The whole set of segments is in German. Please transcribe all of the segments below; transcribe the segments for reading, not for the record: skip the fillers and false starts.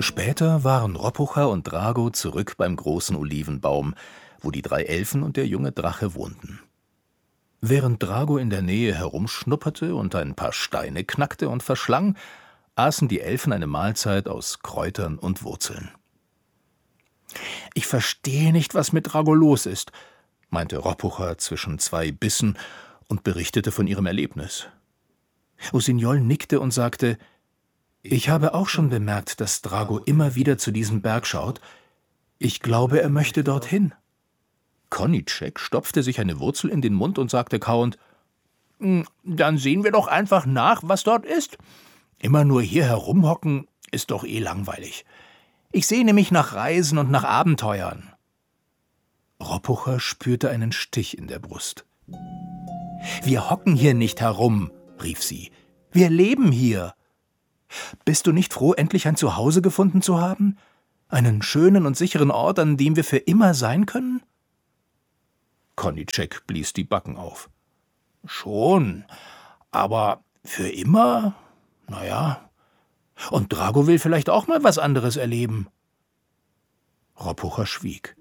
Später waren Roppucha und Drago zurück beim großen Olivenbaum, wo die 3 Elfen und der junge Drache wohnten. Während Drago in der Nähe herumschnupperte und ein paar Steine knackte und verschlang, aßen die Elfen eine Mahlzeit aus Kräutern und Wurzeln. »Ich verstehe nicht, was mit Drago los ist«, meinte Roppucha zwischen 2 Bissen und berichtete von ihrem Erlebnis. Usignol nickte und sagte: »Ich habe auch schon bemerkt, dass Drago immer wieder zu diesem Berg schaut. Ich glaube, er möchte dorthin.« Koníček stopfte sich eine Wurzel in den Mund und sagte kauend: »Dann sehen wir doch einfach nach, was dort ist. Immer nur hier herumhocken ist doch eh langweilig. Ich sehne mich nach Reisen und nach Abenteuern.« Roppucha spürte einen Stich in der Brust. »Wir hocken hier nicht herum«, rief sie. »Wir leben hier. Bist du nicht froh, endlich ein Zuhause gefunden zu haben? Einen schönen und sicheren Ort, an dem wir für immer sein können?« Koníček blies die Backen auf. »Schon, aber für immer? Naja. Und Drago will vielleicht auch mal was anderes erleben.« Roppucha schwieg.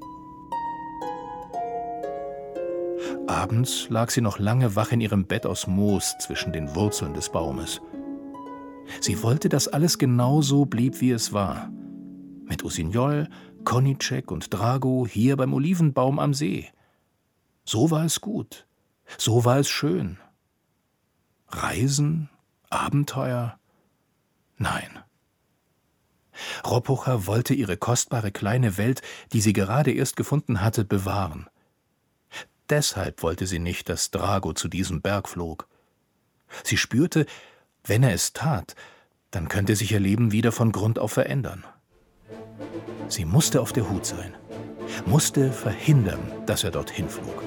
Abends lag sie noch lange wach in ihrem Bett aus Moos zwischen den Wurzeln des Baumes. Sie wollte, dass alles genau so blieb, wie es war. Mit Usignol, Koníček und Drago hier beim Olivenbaum am See. So war es gut. So war es schön. Reisen? Abenteuer? Nein. Roppucha wollte ihre kostbare kleine Welt, die sie gerade erst gefunden hatte, bewahren. Deshalb wollte sie nicht, dass Drago zu diesem Berg flog. Sie spürte, wenn er es tat, dann könnte sich ihr Leben wieder von Grund auf verändern. Sie musste auf der Hut sein, musste verhindern, dass er dorthin flog.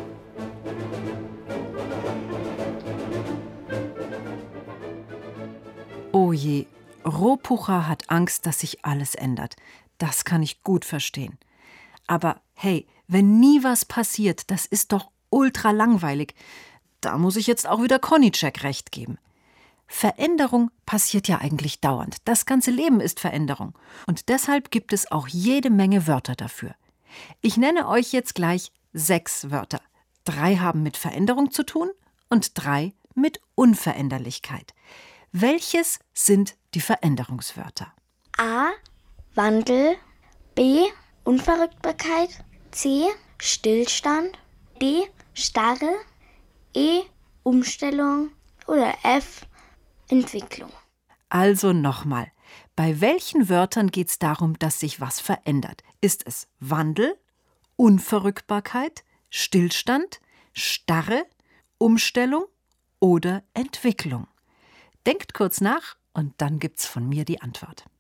Oh je, Roppucha hat Angst, dass sich alles ändert. Das kann ich gut verstehen. Aber hey, wenn nie was passiert, das ist doch ultra langweilig. Da muss ich jetzt auch wieder Koníček recht geben. Veränderung passiert ja eigentlich dauernd. Das ganze Leben ist Veränderung. Und deshalb gibt es auch jede Menge Wörter dafür. Ich nenne euch jetzt gleich 6 Wörter. 3 haben mit Veränderung zu tun und 3 mit Unveränderlichkeit. Welches sind die Veränderungswörter? A. Wandel. B. Unverrückbarkeit. C. Stillstand. D. Starre. E. Umstellung. Oder F. Entwicklung. Also nochmal. Bei welchen Wörtern geht es darum, dass sich was verändert? Ist es Wandel, Unverrückbarkeit, Stillstand, Starre, Umstellung oder Entwicklung? Denkt kurz nach und dann gibt's von mir die Antwort.